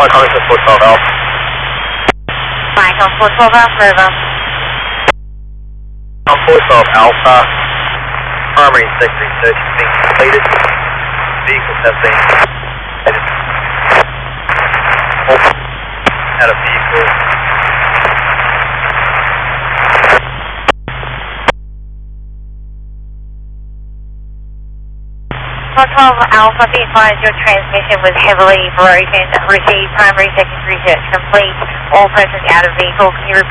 calling for 412 Alpha. Mike on 412 Alpha, over. On 412 Alpha, primary sector research has been completed. Vehicles have been out of vehicle. 412 Alpha, be advised your transmission was heavily broken. Received primary sector research complete. All persons out of vehicle. Can you repeat?